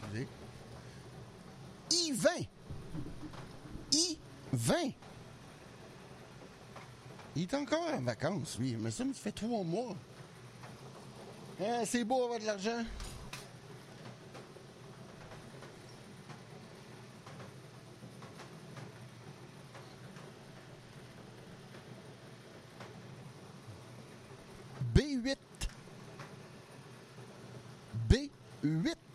excusez. I20. I20. Il est encore en vacances, lui. Mais ça me fait 3 mois. Hein, c'est beau avoir de l'argent. B8. B8.